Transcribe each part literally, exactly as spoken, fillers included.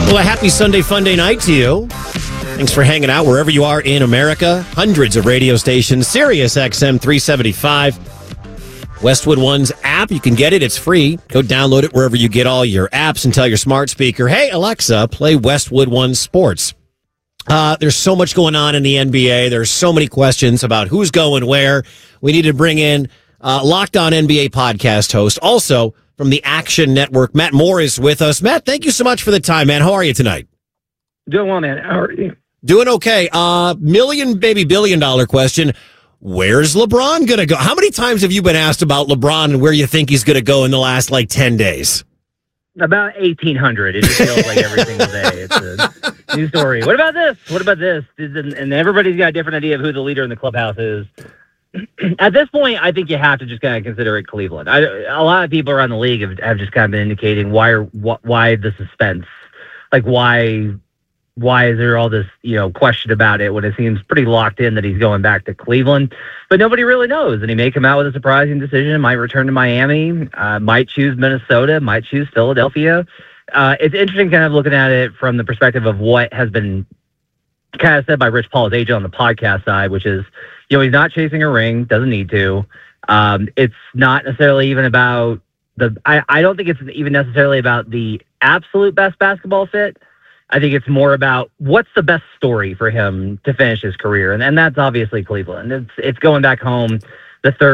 Well, a happy Sunday fun day night to you. Thanks for hanging out wherever you are in America. Hundreds of radio stations. Sirius X M three seventy-five. Westwood One's app. You can get it. It's free. Go download it wherever you get all your apps and tell your smart speaker, hey, Alexa, play Westwood One Sports. Uh, there's so much going on in the N B A. There's so many questions about who's going where. We need to bring in uh, Locked On N B A podcast host, also from the Action Network. Matt Moore is with us. Matt, thank you so much for the time, man. How are you tonight? Doing well, man. How are you? Doing okay. Uh, million, baby, billion dollar question. Where's LeBron going to go? How many times have you been asked about LeBron and where you think he's going to go in the last, like, ten days? About eighteen hundred. It just feels like every single day. It's a new story. What about this? What about this? And everybody's got a different idea of who the leader in the clubhouse is. At this point, I think you have to just kind of consider it Cleveland. I, a lot of people around the league have, have just kind of been indicating why, why the suspense, like why, why is there all this, you know, question about it when it seems pretty locked in that he's going back to Cleveland, but nobody really knows. And he may come out with a surprising decision, might return to Miami, uh, might choose Minnesota, might choose Philadelphia. Uh, it's interesting kind of looking at it from the perspective of what has been kind of said by Rich Paul, his agent on the podcast side, which is, you know, he's not chasing a ring, doesn't need to. Um, it's not necessarily even about the, I, I don't think it's even necessarily about the absolute best basketball fit. I think it's more about what's the best story for him to finish his career. And, and that's obviously Cleveland. It's, it's going back home, the third,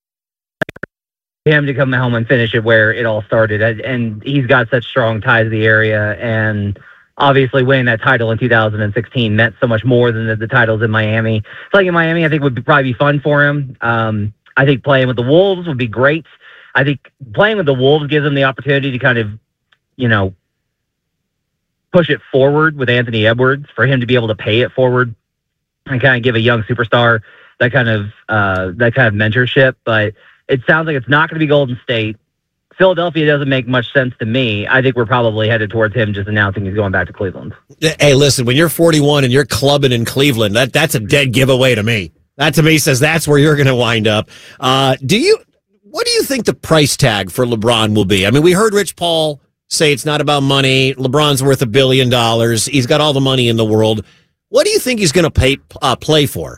him to come home and finish it where it all started. And, and he's got such strong ties to the area, and obviously winning that title in two thousand sixteen meant so much more than the, the titles in Miami. Playing in Miami, I think, would be, probably be fun for him. Um, I think playing with the Wolves would be great. I think playing with the Wolves gives him the opportunity to kind of, you know, push it forward with Anthony Edwards, for him to be able to pay it forward and kind of give a young superstar that kind of uh, that kind of mentorship. But it sounds like it's not going to be Golden State. Philadelphia doesn't make much sense to me. I think we're probably headed towards him just announcing he's going back to Cleveland. Hey, listen, when you're forty-one and you're clubbing in Cleveland, that that's a dead giveaway to me. That to me says that's where you're going to wind up. Uh, do you? What do you think the price tag for LeBron will be? I mean, we heard Rich Paul say it's not about money. LeBron's worth a billion dollars. He's got all the money in the world. What do you think he's going to pay uh, play for?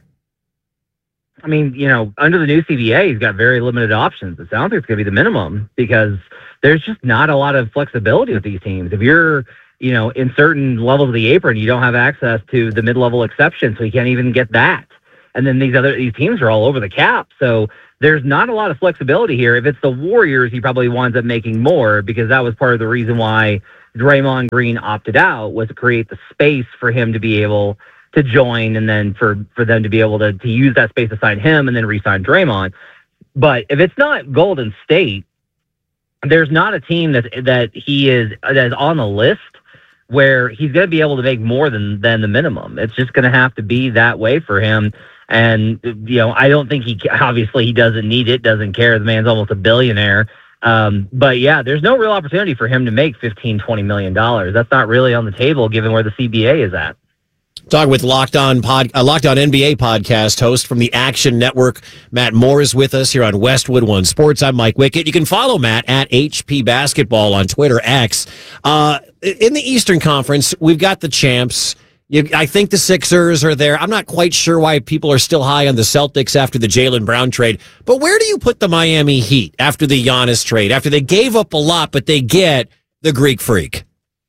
I mean, you know, under the new C B A, he's got very limited options. It sounds like it's going to be the minimum because there's just not a lot of flexibility with these teams. If you're, you know, in certain levels of the apron, you don't have access to the mid-level exception, so you can't even get that. And then these other these teams are all over the cap, so there's not a lot of flexibility here. If it's the Warriors, he probably winds up making more because that was part of the reason why Draymond Green opted out, was to create the space for him to be able to join, and then for, for them to be able to, to use that space to sign him and then re-sign Draymond. But if it's not Golden State, there's not a team that that he is that is on the list where he's going to be able to make more than than the minimum. It's just going to have to be that way for him. And you know, I don't think he obviously he doesn't need it, doesn't care. The man's almost a billionaire. Um, but yeah, there's no real opportunity for him to make fifteen, twenty million dollars. That's not really on the table given where the C B A is at. Talking with Locked On pod, uh, Locked On N B A podcast host from the Action Network, Matt Moore is with us here on Westwood One Sports. I'm Mike Wickett. You can follow Matt at H P Basketball on Twitter X. Uh, in the Eastern Conference, we've got the champs. You, I think the Sixers are there. I'm not quite sure why people are still high on the Celtics after the Jaylen Brown trade. But where do you put the Miami Heat after the Giannis trade? After they gave up a lot, but they get the Greek Freak.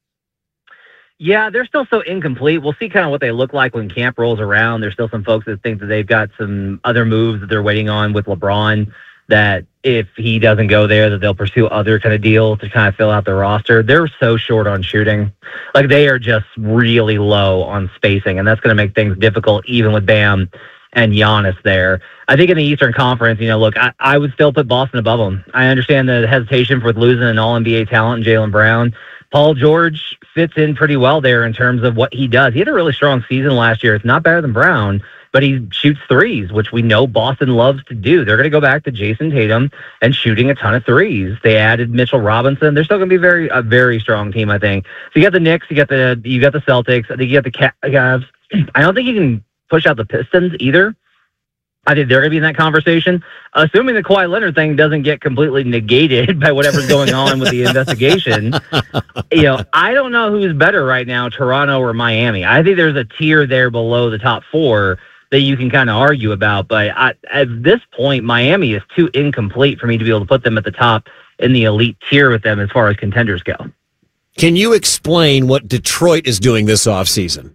Yeah, they're still so incomplete. We'll see kind of what they look like when camp rolls around. There's still some folks that think that they've got some other moves that they're waiting on with LeBron, that if he doesn't go there, that they'll pursue other kind of deals to kind of fill out the roster. They're so short on shooting. Like, they are just really low on spacing, and that's going to make things difficult even with Bam and Giannis there. I think in the Eastern Conference, you know, look, I, I would still put Boston above them. I understand the hesitation for losing an all N B A talent in Jaylen Brown. Paul George fits in pretty well there in terms of what he does. He had a really strong season last year. It's not better than Brown, but he shoots threes, which we know Boston loves to do. They're going to go back to Jason Tatum and shooting a ton of threes. They added Mitchell Robinson. They're still going to be very a very strong team, I think. So you got the Knicks, you got the you got the Celtics. I think you got the Cavs. I don't think you can push out the Pistons either. I think they're going to be in that conversation, assuming the Kawhi Leonard thing doesn't get completely negated by whatever's going on with the investigation. You know, I don't know who's better right now, Toronto or Miami. I think there's a tier there below the top four that you can kind of argue about. But I, at this point, Miami is too incomplete for me to be able to put them at the top in the elite tier with them as far as contenders go. Can you explain what Detroit is doing this offseason?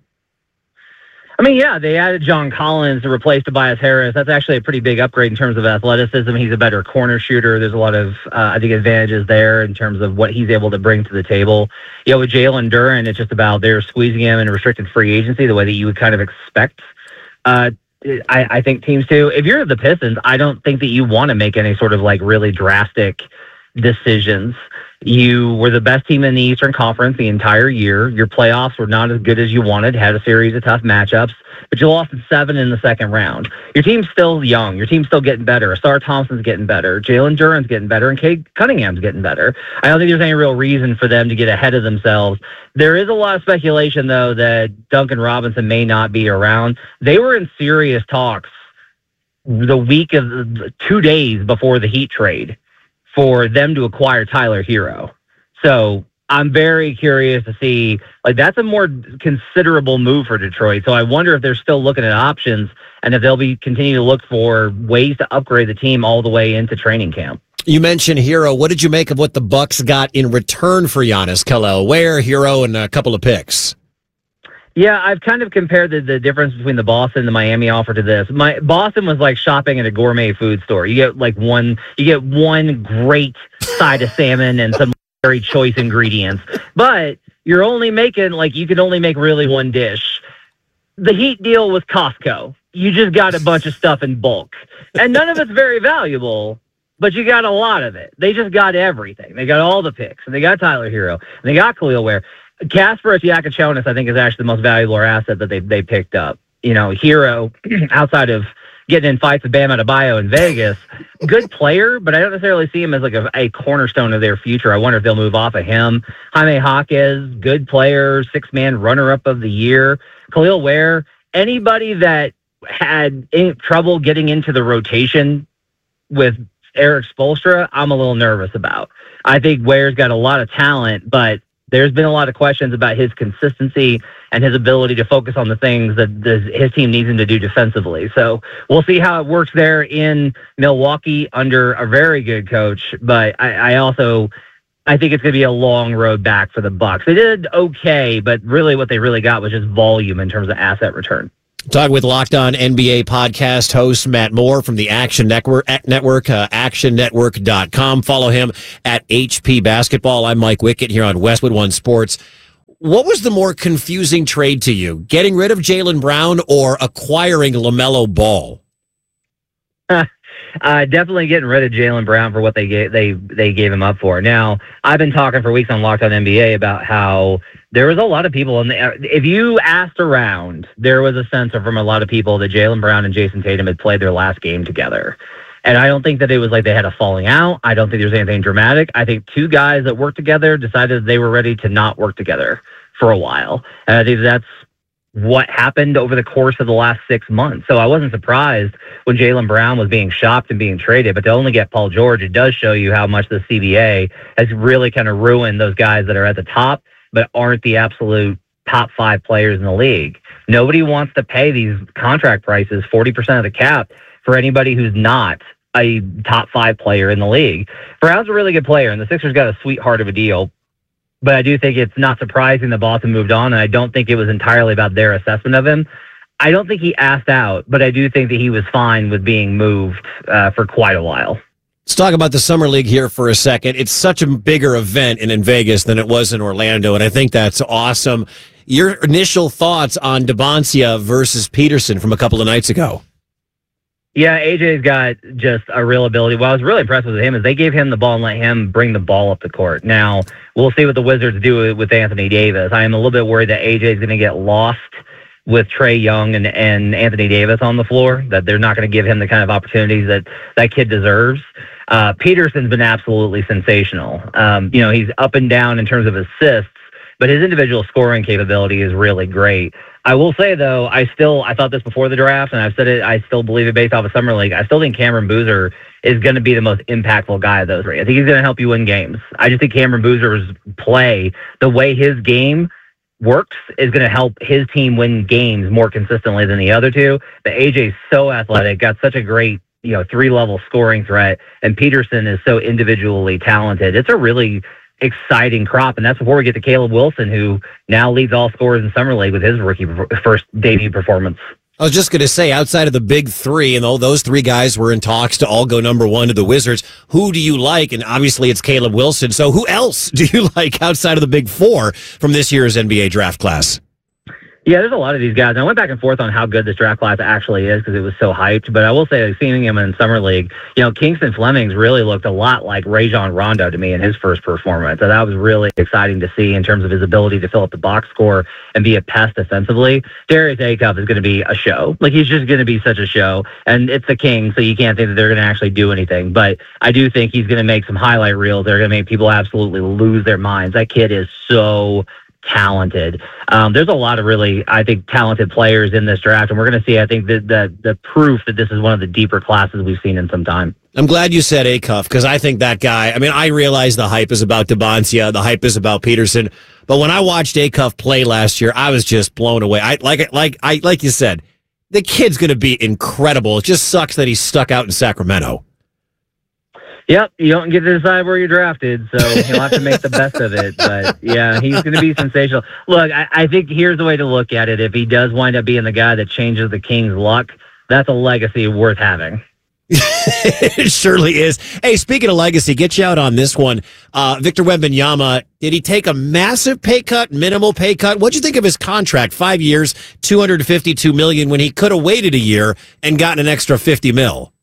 I mean, yeah, they added John Collins to replace Tobias Harris. That's actually a pretty big upgrade in terms of athleticism. He's a better corner shooter. There's a lot of, uh, I think, advantages there in terms of what he's able to bring to the table. You know, with Jalen Duren, it's just about they're squeezing him in restricted free agency the way that you would kind of expect. Uh, I, I think teams do. If you're the Pistons, I don't think that you want to make any sort of like really drastic decisions. You were the best team in the Eastern Conference the entire year. Your playoffs were not as good as you wanted, had a series of tough matchups, but you lost in seven in the second round. Your team's still young. Your team's still getting better. Asar Thompson's getting better. Jalen Duren's getting better, and Cade Cunningham's getting better. I don't think there's any real reason for them to get ahead of themselves. There is a lot of speculation, though, that Duncan Robinson may not be around. They were in serious talks the week of two days before the Heat trade for them to acquire Tyler Hero. So I'm very curious to see, like, that's a more considerable move for Detroit. So I wonder if they're still looking at options and if they'll be continuing to look for ways to upgrade the team all the way into training camp. You mentioned Hero. What did you make of what the Bucks got in return for Giannis? Kel'el Ware, Hero, and a couple of picks. Yeah, I've kind of compared the, the difference between the Boston and the Miami offer to this. My Boston was like shopping at a gourmet food store. You get like one, you get one great side of salmon and some very choice ingredients, but you're only making like you can only make really one dish. The Heat deal was Costco. You just got a bunch of stuff in bulk, and none of it's very valuable, but you got a lot of it. They just got everything. They got all the picks, and they got Tyler Hero, and they got Khalil Ware. Kasper Siakachonis, I think, is actually the most valuable asset that they they picked up. You know, Hero, outside of getting in fights with Bam Adebayo in Vegas, good player, but I don't necessarily see him as like a, a cornerstone of their future. I wonder if they'll move off of him. Jaime Jaquez, good player, six-man runner-up of the year. Khalil Ware, anybody that had any trouble getting into the rotation with Eric Spoelstra, I'm a little nervous about. I think Ware's got a lot of talent, but there's been a lot of questions about his consistency and his ability to focus on the things that the, his team needs him to do defensively. So we'll see how it works there in Milwaukee under a very good coach. But I, I also, I think it's going to be a long road back for the Bucks. They did okay, but really what they really got was just volume in terms of asset return. Talking with Locked On N B A podcast host Matt Moore from the Action Network, network uh, action network dot com. Follow him at H P Basketball. I'm Mike Wickett here on Westwood One Sports. What was the more confusing trade to you, getting rid of Jaylen Brown or acquiring LaMelo Ball? Uh, definitely getting rid of Jaylen Brown for what they gave, they, they gave him up for. Now, I've been talking for weeks on Locked On N B A about how there was a lot of people, in the, if you asked around, there was a sense from a lot of people that Jaylen Brown and Jason Tatum had played their last game together. And I don't think that it was like they had a falling out. I don't think there's anything dramatic. I think two guys that worked together decided they were ready to not work together for a while. And I think that's what happened over the course of the last six months. So I wasn't surprised when Jaylen Brown was being shopped and being traded, but to only get Paul George, it does show you how much the C B A has really kind of ruined those guys that are at the top, but aren't the absolute top five players in the league. Nobody wants to pay these contract prices, forty percent of the cap, for anybody who's not a top five player in the league. Brown's a really good player, and the Sixers got a sweetheart of a deal. But I do think it's not surprising that Boston moved on, and I don't think it was entirely about their assessment of him. I don't think he asked out, but I do think that he was fine with being moved uh, for quite a while. Let's talk about the Summer League here for a second. It's such a bigger event in, in Vegas than it was in Orlando, and I think that's awesome. Your initial thoughts on DeBoncia versus Peterson from a couple of nights ago? Yeah, A J's got just a real ability. What I was really impressed with him is they gave him the ball and let him bring the ball up the court. Now, we'll see what the Wizards do with Anthony Davis. I am a little bit worried that A J is going to get lost with Trae Young and, and Anthony Davis on the floor, that they're not going to give him the kind of opportunities that that kid deserves. Uh, Peterson's been absolutely sensational. Um, you know, he's up and down in terms of assists, but his individual scoring capability is really great. I will say, though, I still, I thought this before the draft, and I've said it, I still believe it based off of Summer League. I still think Cameron Boozer is going to be the most impactful guy of those three. I think he's going to help you win games. I just think Cameron Boozer's play, the way his game works, is going to help his team win games more consistently than the other two. But A J's so athletic, got such a great, you know, three-level scoring threat, and Peterson is so individually talented. It's a really exciting crop, and that's before we get to Caleb Wilson, who now leads all scorers in Summer League with his rookie first debut performance. I was just going to say, outside of the big three, and all those three guys were in talks to all go number one to the Wizards, who do you like? And obviously it's Caleb Wilson. So who else do you like outside of the big four from this year's N B A draft class? Yeah, there's a lot of these guys. I went back and forth on how good this draft class actually is because it was so hyped. But I will say, like, seeing him in Summer League, you know, Kingston Flemings really looked a lot like Rajon Rondo to me in his first performance. So that was really exciting to see in terms of his ability to fill up the box score and be a pest defensively. Darius Acuff is going to be a show. Like, he's just going to be such a show. And it's the Kings, so you can't think that they're going to actually do anything. But I do think he's going to make some highlight reels that are going to make people absolutely lose their minds. That kid is so talented. Um, there's a lot of really, I think, talented players in this draft, and we're going to see, I think, the, the the proof that this is one of the deeper classes we've seen in some time. I'm glad you said Acuff, because I think that guy, I mean, I realize the hype is about Deboncia, the hype is about Peterson, but when I watched Acuff play last year, I was just blown away. I like like I like you said, the kid's going to be incredible. It just sucks that he's stuck out in Sacramento. Yep, you don't get to decide where you're drafted, so you'll have to make the best of it. But, yeah, he's going to be sensational. Look, I, I think here's the way to look at it. If he does wind up being the guy that changes the Kings' luck, that's a legacy worth having. It surely is. Hey, speaking of legacy, get you out on this one. Uh, Victor Wembanyama, did he take a massive pay cut, minimal pay cut? What'd you think of his contract? Five years, two hundred fifty-two million dollars when he could have waited a year and gotten an extra fifty mil.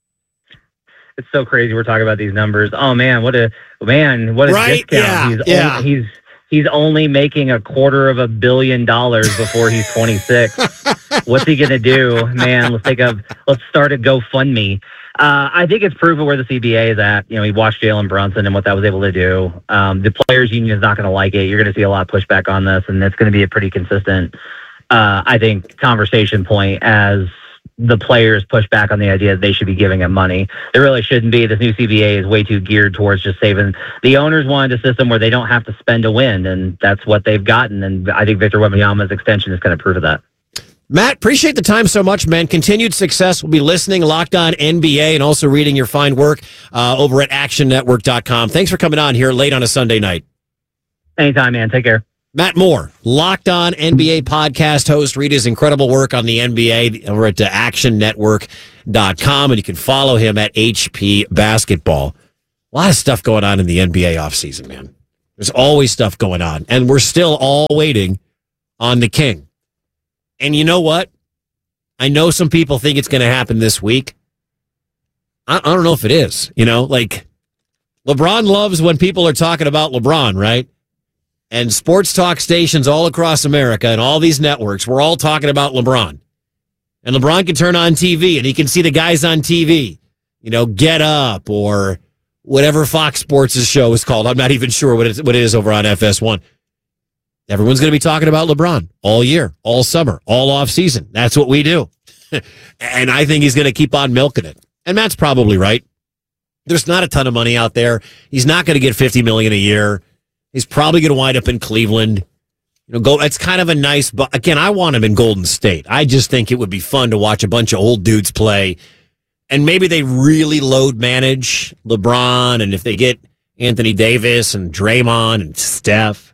It's so crazy we're talking about these numbers. Oh man, what a man, what a right? discount. Yeah, he's yeah. Only, he's he's only making a quarter of a billion dollars before he's twenty-six. What's he gonna do? Man, let's take a let's start a GoFundMe. Uh, I think it's proven where the C B A is at. You know, we watched Jalen Brunson and what that was able to do. Um, the players' union is not going to like it. You're going to see a lot of pushback on this, and it's going to be a pretty consistent, uh, I think, conversation point as the players push back on the idea that they should be giving him money. They really shouldn't be. This new C B A is way too geared towards just saving. The owners wanted a system where they don't have to spend to win, and that's what they've gotten. And I think Victor Wembanyama's extension is going to prove that. Matt, appreciate the time so much, man. Continued success. We'll be listening, Locked On N B A, and also reading your fine work uh, over at action network dot com. Thanks for coming on here late on a Sunday night. Anytime, man. Take care. Matt Moore, Locked On N B A podcast host. Read his incredible work on the N B A over at action network dot com, and you can follow him at H P Basketball. A lot of stuff going on in the N B A offseason, man. There's always stuff going on, and we're still all waiting on the King. And you know what? I know some people think it's going to happen this week. I, I don't know if it is. You know, like, LeBron loves when people are talking about LeBron, right? And sports talk stations all across America and all these networks, we're all talking about LeBron. And LeBron can turn on T V and he can see the guys on T V, you know, Get Up or whatever Fox Sports' show is called. I'm not even sure what it, what it is over on F S one. Everyone's going to be talking about LeBron all year, all summer, all off season. That's what we do. And I think he's going to keep on milking it. And Matt's probably right. There's not a ton of money out there. He's not going to get fifty million dollars a year. He's probably going to wind up in Cleveland. You know, go. It's kind of a nice, but again, I want him in Golden State. I just think it would be fun to watch a bunch of old dudes play. And maybe they really load manage LeBron. And if they get Anthony Davis and Draymond and Steph,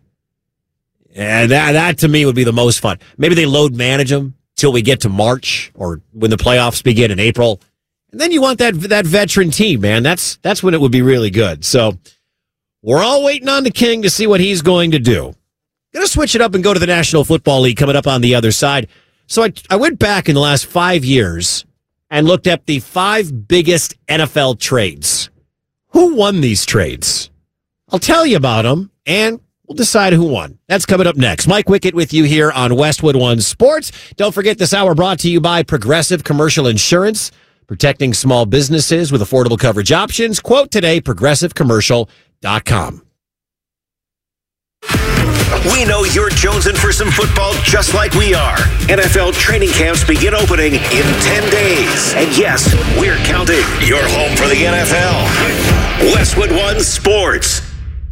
and that, that to me would be the most fun. Maybe they load manage them till we get to March or when the playoffs begin in April. And then you want that that veteran team, man. That's that's when it would be really good. So we're all waiting on the King to see what he's going to do. Going to switch it up and go to the National Football League coming up on the other side. So I, I went back in the last five years and looked at the five biggest N F L trades. Who won these trades? I'll tell you about them, and we'll decide who won. That's coming up next. Mike Wickett with you here on Westwood One Sports. Don't forget this hour brought to you by Progressive Commercial Insurance, protecting small businesses with affordable coverage options. Quote today, progressive commercial dot com. We know you're jonesing for some football just like we are. N F L training camps begin opening in ten days. And yes, we're counting. You're home for the N F L. Westwood One Sports.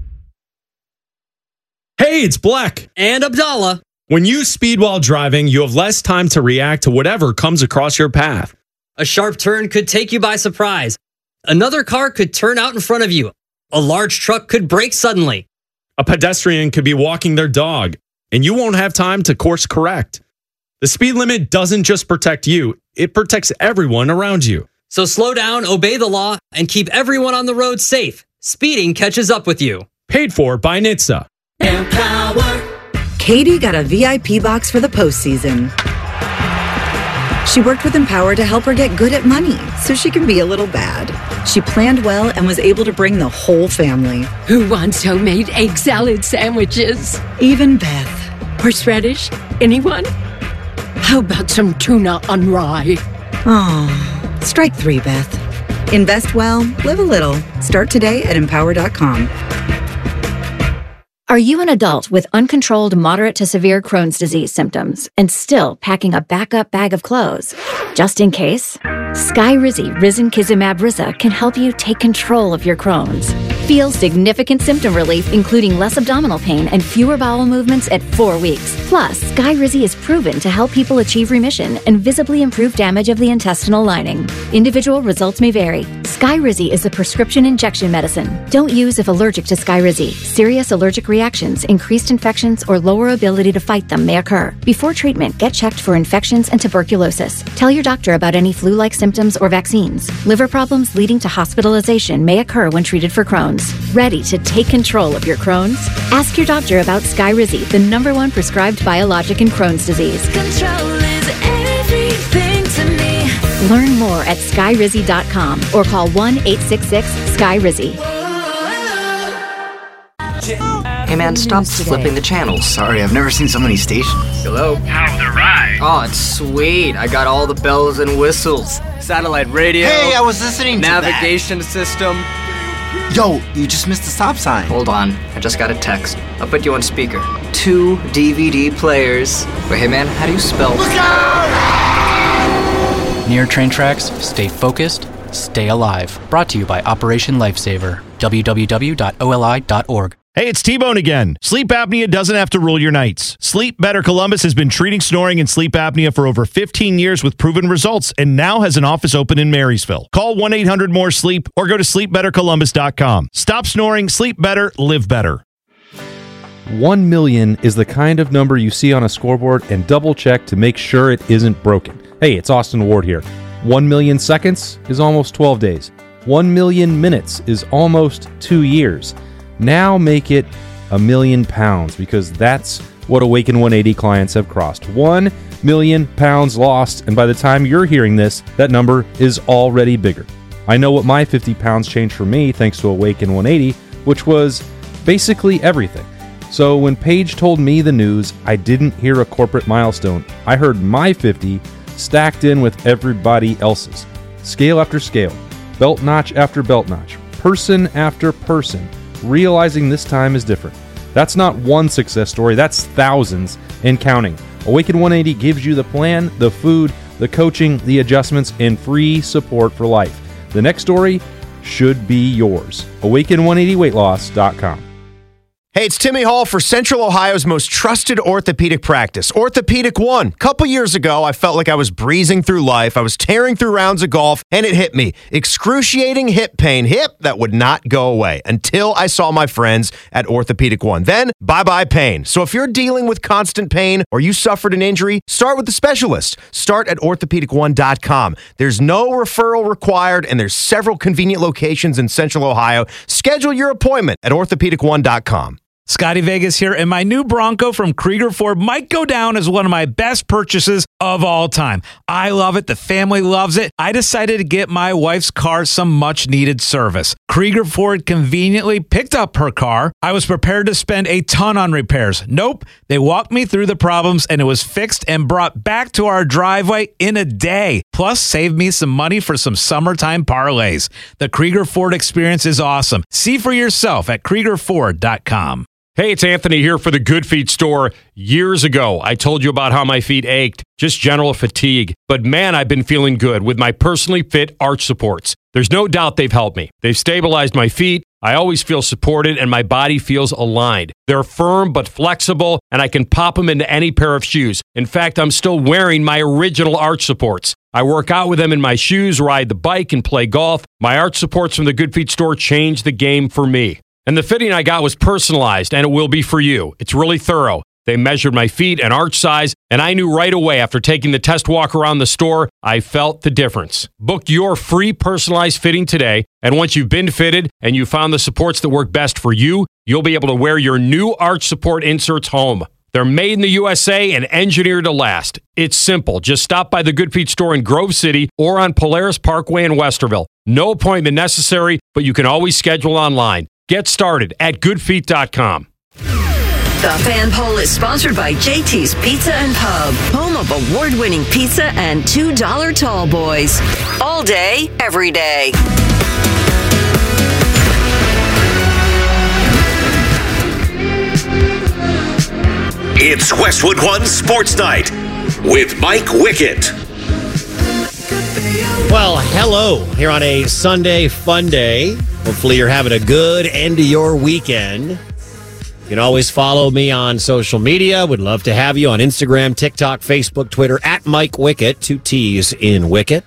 Hey, it's Black. And Abdallah. When you speed while driving, you have less time to react to whatever comes across your path. A sharp turn could take you by surprise. Another car could turn out in front of you. A large truck could brake suddenly. A pedestrian could be walking their dog, and you won't have time to course correct. The speed limit doesn't just protect you, it protects everyone around you. So slow down, obey the law, and keep everyone on the road safe. Speeding catches up with you. Paid for by N H T S A. Empower. Katie got a V I P box for the postseason. She worked with Empower to help her get good at money so she can be a little bad. She planned well and was able to bring the whole family. Who wants homemade egg salad sandwiches? Even Beth. Horseradish? Anyone? How about some tuna on rye? Oh, strike three, Beth. Invest well, live a little. Start today at empower dot com. Are you an adult with uncontrolled moderate to severe Crohn's disease symptoms and still packing a backup bag of clothes? Just in case, Skyrizi Risankizumab Riza can help you take control of your Crohn's. Feel significant symptom relief, including less abdominal pain and fewer bowel movements at four weeks. Plus, Skyrizi is proven to help people achieve remission and visibly improve damage of the intestinal lining. Individual results may vary. Skyrizi is a prescription injection medicine. Don't use if allergic to Skyrizi. Serious allergic reactions, increased infections, or lower ability to fight them may occur. Before treatment, get checked for infections and tuberculosis. Tell your doctor about any flu-like symptoms or vaccines. Liver problems leading to hospitalization may occur when treated for Crohn's. Ready to take control of your Crohn's? Ask your doctor about Skyrizi, the number one prescribed biologic in Crohn's disease. Control is everything to me. Learn more at skyrizi dot com or call one eight six six Skyrizi. Hey man, stop flipping the channels. Sorry, I've never seen so many stations. Hello? How's the ride? Oh, it's sweet. I got all the bells and whistles. Satellite radio. Hey, I was listening to navigation that. system. Yo, you just missed the stop sign. Hold on, I just got a text. I'll put you on speaker. Two D V D players. Wait, hey man, how do you spell? Look out! Near train tracks, stay focused, stay alive. Brought to you by Operation Lifesaver. w w w dot o l i dot org. Hey, it's T-Bone again. Sleep apnea doesn't have to rule your nights. Sleep Better Columbus has been treating snoring and sleep apnea for over fifteen years with proven results and now has an office open in Marysville. Call one eight hundred more sleep or go to sleep better columbus dot com. Stop snoring, sleep better, live better. One million is the kind of number you see on a scoreboard and double check to make sure it isn't broken. Hey, it's Austin Ward here. One million seconds is almost twelve days. One million minutes is almost two years. Now make it a million pounds because that's what Awaken one eighty clients have crossed. One million pounds lost, and by the time you're hearing this, that number is already bigger. I know what my fifty pounds changed for me thanks to Awaken one eighty, which was basically everything. So when Paige told me the news, I didn't hear a corporate milestone. I heard my fifty stacked in with everybody else's. Scale after scale, belt notch after belt notch, person after person, realizing this time is different. That's not one success story, that's thousands and counting. Awaken one eighty gives you the plan, the food, the coaching, the adjustments, and free support for life. The next story should be yours. awaken one eighty weight loss dot com. Hey, it's Timmy Hall for Central Ohio's most trusted orthopedic practice, Orthopedic One. A couple years ago, I felt like I was breezing through life. I was tearing through rounds of golf, and it hit me. Excruciating hip pain, hip that would not go away until I saw my friends at Orthopedic One. Then, bye-bye pain. So if you're dealing with constant pain or you suffered an injury, start with the specialist. Start at orthopedic one dot com. There's no referral required, and there's several convenient locations in Central Ohio. Schedule your appointment at orthopedic one dot com. Scotty Vegas here, and my new Bronco from Krieger Ford might go down as one of my best purchases of all time. I love it. The family loves it. I decided to get my wife's car some much-needed service. Krieger Ford conveniently picked up her car. I was prepared to spend a ton on repairs. Nope. They walked me through the problems, and it was fixed and brought back to our driveway in a day. Plus, saved me some money for some summertime parlays. The Krieger Ford experience is awesome. See for yourself at krieger ford dot com. Hey, it's Anthony here for the Good Feet store. Years ago, I told you about how my feet ached, just general fatigue. But man, I've been feeling good with my personally fit arch supports. There's no doubt they've helped me. They've stabilized my feet. I always feel supported and my body feels aligned. They're firm but flexible, and I can pop them into any pair of shoes. In fact, I'm still wearing my original arch supports. I work out with them in my shoes, ride the bike, and play golf. My arch supports from the Good Feet store changed the game for me. And the fitting I got was personalized, and it will be for you. It's really thorough. They measured my feet and arch size, and I knew right away after taking the test walk around the store, I felt the difference. Book your free personalized fitting today, and once you've been fitted and you found the supports that work best for you, you'll be able to wear your new arch support inserts home. They're made in the U S A and engineered to last. It's simple. Just stop by the Good Feet store in Grove City or on Polaris Parkway in Westerville. No appointment necessary, but you can always schedule online. Get started at good feet dot com. The Fan Poll is sponsored by J T's Pizza and Pub, home of award-winning pizza and two dollar tall boys. All day, every day. It's Westwood One Sports Night with Mike Wickett. Well, hello, here on a Sunday fun day. Hopefully you're having a good end of your weekend. You can always follow me on social media. Would love to have you on Instagram, TikTok, Facebook, Twitter, at Mike Wickett, two T's in Wickett.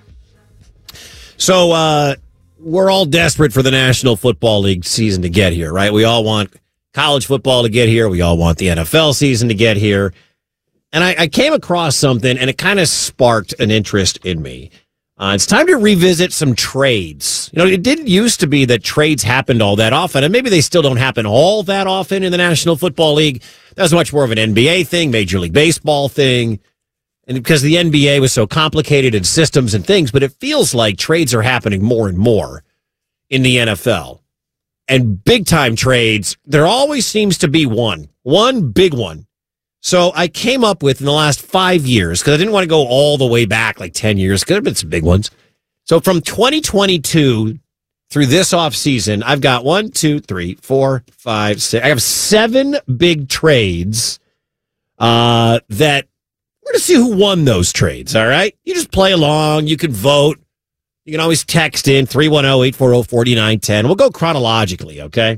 So uh, we're all desperate for the National Football League season to get here, right? We all want college football to get here. We all want the N F L season to get here. And I, I came across something, and it kind of sparked an interest in me. Uh, it's time to revisit some trades. You know, it didn't used to be that trades happened all that often, and maybe they still don't happen all that often in the National Football League. That was much more of an N B A thing, Major League Baseball thing, and because the N B A was so complicated in systems and things, but it feels like trades are happening more and more in the N F L. And big-time trades, there always seems to be one, one big one. So I came up with in the last five years, because I didn't want to go all the way back like ten years. Could have been some big ones. So from twenty twenty-two through this offseason, I've got one, two, three, four, five, six. I have seven big trades uh, that we're going to see who won those trades, all right? You just play along. You can vote. You can always text in three one zero, eight four zero, four nine one zero. We'll go chronologically, okay?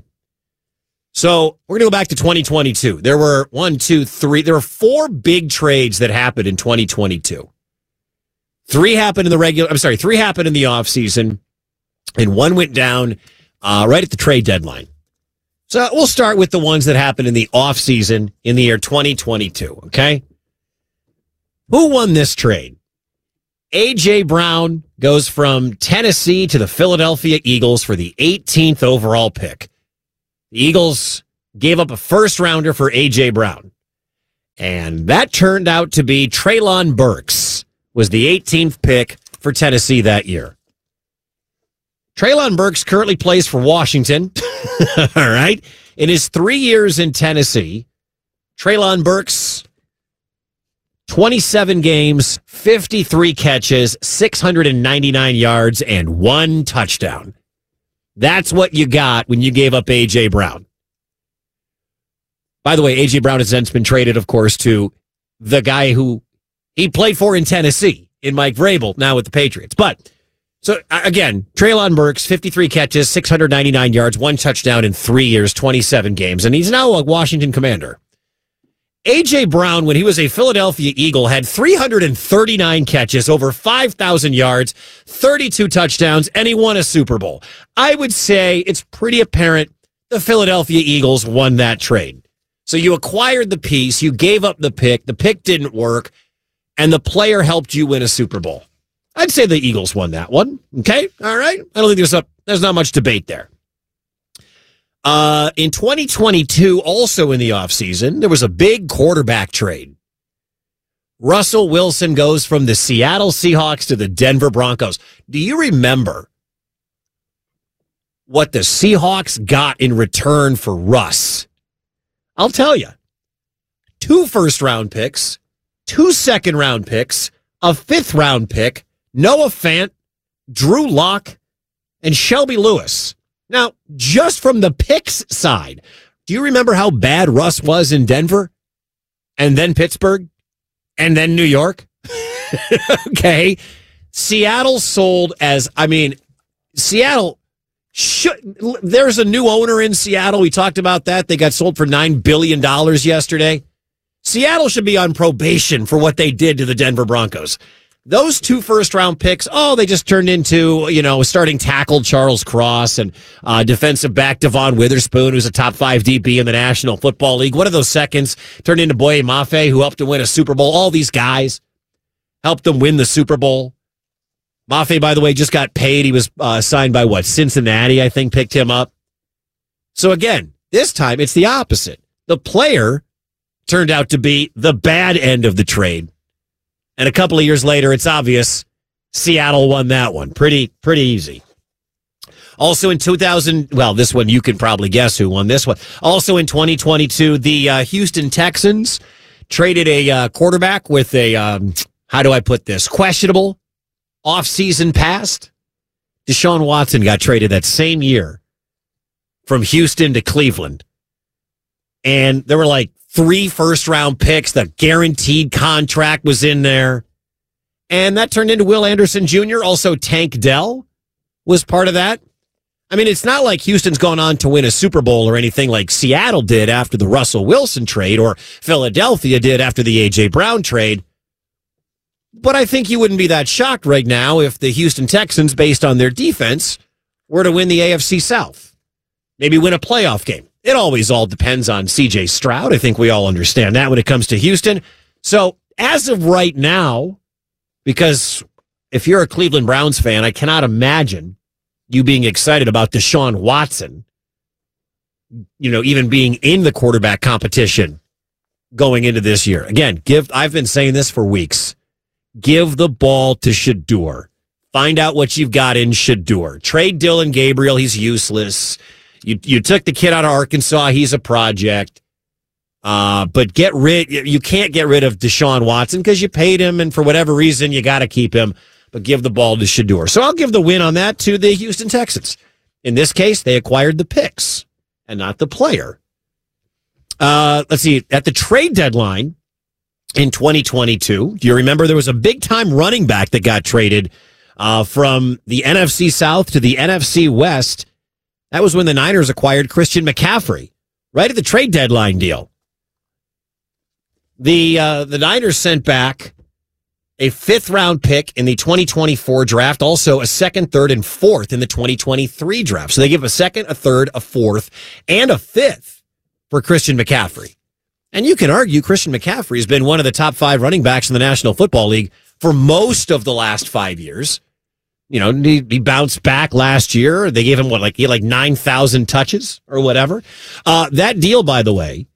So we're going to go back to twenty twenty-two. There were one, two, three. There were four big trades that happened in twenty twenty-two. Three happened in the regular. I'm sorry, three happened in the offseason, and one went down uh, right at the trade deadline. So we'll start with the ones that happened in the offseason in the year twenty twenty-two, okay? Who won this trade? A J. Brown goes from Tennessee to the Philadelphia Eagles for the eighteenth overall pick. The Eagles gave up a first rounder for A J. Brown. And that turned out to be Treylon Burks, was the eighteenth pick for Tennessee that year. Treylon Burks currently plays for Washington. All right. In his three years in Tennessee, Treylon Burks, twenty-seven games, fifty-three catches, six hundred ninety-nine yards, and one touchdown. That's what you got when you gave up A J. Brown. By the way, A J. Brown has since been traded, of course, to the guy who he played for in Tennessee, in Mike Vrabel, now with the Patriots. But, so again, Treylon Burks, fifty-three catches, six hundred ninety-nine yards, one touchdown in three years, twenty-seven games, and he's now a Washington Commander. A J. Brown, when he was a Philadelphia Eagle, had three hundred thirty-nine catches, over five thousand yards, thirty-two touchdowns, and he won a Super Bowl. I would say it's pretty apparent the Philadelphia Eagles won that trade. So you acquired the piece, you gave up the pick, the pick didn't work, and the player helped you win a Super Bowl. I'd say the Eagles won that one. Okay? All right? I don't think there's, a, there's not much debate there. Uh, in twenty twenty-two, also in the offseason, there was a big quarterback trade. Russell Wilson goes from the Seattle Seahawks to the Denver Broncos. Do you remember what the Seahawks got in return for Russ? I'll tell you. Two first-round picks, two second-round picks, a fifth-round pick, Noah Fant, Drew Lock, and Shelby Lewis. Now, just from the picks side, Do you remember how bad Russ was in Denver? And then Pittsburgh? And then New York? Okay. Seattle sold as, I mean, Seattle should, there's a new owner in Seattle. We talked about that. They got sold for nine billion dollars yesterday. Seattle should be on probation for what they did to the Denver Broncos. Those two first-round picks, oh, they just turned into, you know, starting tackle Charles Cross and uh, defensive back Devon Witherspoon, who's a top five D B in the National Football League. One of those seconds turned into Boye Mafe, who helped to win a Super Bowl. All these guys helped them win the Super Bowl. Mafe, by the way, just got paid. He was uh, signed by, what, Cincinnati, I think, picked him up. So, again, this time it's the opposite. The player turned out to be the bad end of the trade. And a couple of years later, it's obvious Seattle won that one. Pretty, pretty easy. Also in two thousand, well, this one you can probably guess who won this one. Also in twenty twenty-two, the uh, Houston Texans traded a uh, quarterback with a, um, how do I put this, questionable off-season past. Deshaun Watson got traded that same year from Houston to Cleveland. And there were like three first-round picks. The guaranteed contract was in there. And that turned into Will Anderson Junior Also, Tank Dell was part of that. I mean, it's not like Houston's gone on to win a Super Bowl or anything like Seattle did after the Russell Wilson trade or Philadelphia did after the A J. Brown trade. But I think you wouldn't be that shocked right now if the Houston Texans, based on their defense, were to win the A F C South. Maybe win a playoff game. It always all depends on C J. Stroud. I think we all understand that when it comes to Houston. So as of right now, because if you're a Cleveland Browns fan, I cannot imagine you being excited about Deshaun Watson, you know, even being in the quarterback competition going into this year. Again, give, I've been saying this for weeks. Give the ball to Shedeur. Find out what you've got in Shedeur. Trade Dylan Gabriel. He's useless. You you took the kid out of Arkansas. He's a project. Uh, but get rid. You can't get rid of Deshaun Watson because you paid him, and for whatever reason, you got to keep him. But give the ball to Shedeur. So I'll give the win on that to the Houston Texans. In this case, they acquired the picks and not the player. Uh, let's see. At the trade deadline in twenty twenty-two, do you remember there was a big-time running back that got traded uh, from the N F C South to the N F C West? That was when the Niners acquired Christian McCaffrey, right at the trade deadline deal. The uh, the Niners sent back a fifth-round pick in the twenty twenty-four draft, also a second, third, and fourth in the twenty twenty-three draft. So they give a second, a third, a fourth, and a fifth for Christian McCaffrey. And you can argue Christian McCaffrey has been one of the top five running backs in the National Football League for most of the last five years. You know, he, he bounced back last year. They gave him, what, like he had like nine thousand touches or whatever. Uh, that deal, by the way,